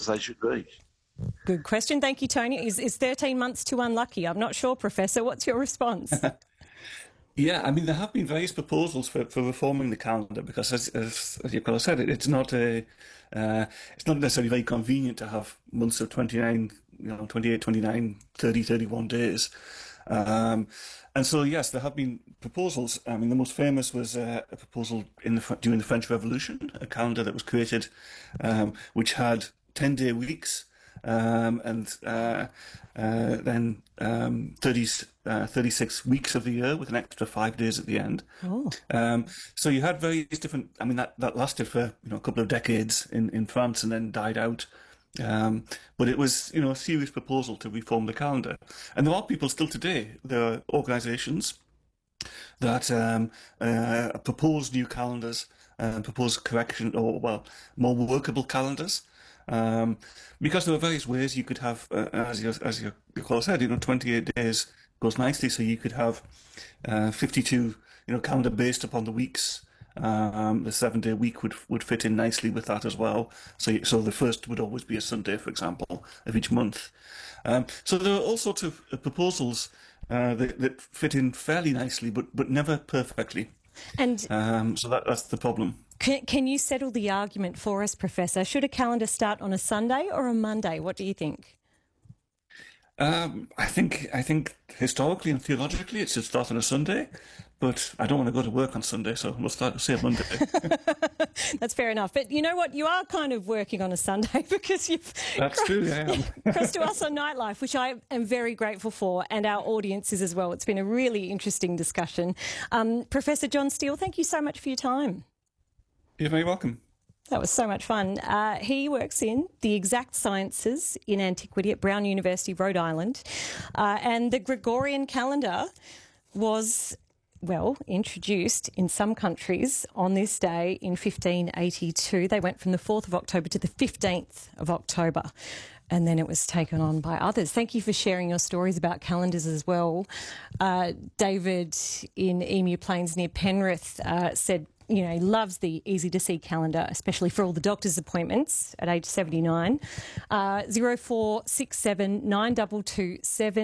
as they should be. Good question. Thank you, Tony. Is 13 months too unlucky? I'm not sure, Professor. What's your response? Yeah, I mean, there have been various proposals for reforming the calendar because, as you've kind of said, it's not necessarily very convenient to have months of 29, 28, 29, 30, 31 days. And so, yes, there have been proposals. I mean, the most famous was a proposal during the French Revolution, a calendar that was created which had 10-day weeks. And then 36 weeks of the year with an extra 5 days at the end. Oh. So you had various different. I mean, that lasted for a couple of decades in France and then died out. But it was a serious proposal to reform the calendar, and there are people still today. There are organisations that propose new calendars and propose correction or more workable calendars. Because there are various ways you could have, as your caller said, 28 days goes nicely, so you could have 52, calendar based upon the weeks. The 7-day week would fit in nicely with that as well. So the first would always be a Sunday, for example, of each month. So there are all sorts of proposals that fit in fairly nicely, but never perfectly. And so that's the problem. Can you settle the argument for us, Professor? Should a calendar start on a Sunday or a Monday? What do you think? I think historically and theologically it should start on a Sunday, but I don't want to go to work on Sunday, so we'll say Monday. That's fair enough. But you know what? You are kind of working on a Sunday because you've true, I am. crossed to us on Nightlife, which I am very grateful for, and our audiences as well. It's been a really interesting discussion. Professor John Steele, thank you so much for your time. You're very welcome. That was so much fun. He works in the exact sciences in antiquity at Brown University, Rhode Island. And the Gregorian calendar was, introduced in some countries on this day in 1582. They went from the 4th of October to the 15th of October. And then it was taken on by others. Thank you for sharing your stories about calendars as well. David in Emu Plains near Penrith said, he loves the easy-to-see calendar, especially for all the doctor's appointments at age 79. 0467 922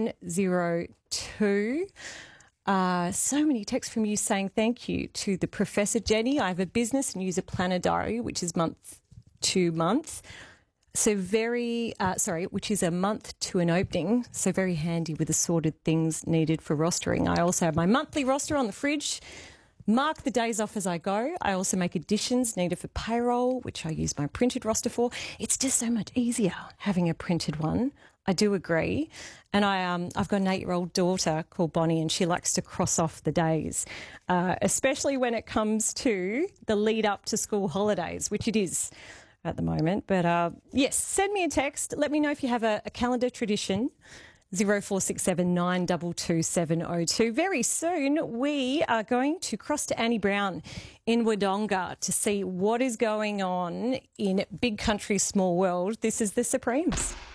702. So many texts from you saying thank you to the Professor. Jenny, I have a business and use a planner diary, which is month to month. So which is a month to an opening. So very handy with assorted things needed for rostering. I also have my monthly roster on the fridge. Mark the days off as I go. I also make additions needed for payroll, which I use my printed roster for. It's just so much easier having a printed one. I do agree. And I've got an 8-year-old daughter called Bonnie, and she likes to cross off the days, especially when it comes to the lead up to school holidays, which it is at the moment. But yes, send me a text. Let me know if you have a calendar tradition. 0467 922 702. Very soon we are going to cross to Annie Brown in Wodonga to see what is going on in Big Country, Small World. This is The Supremes.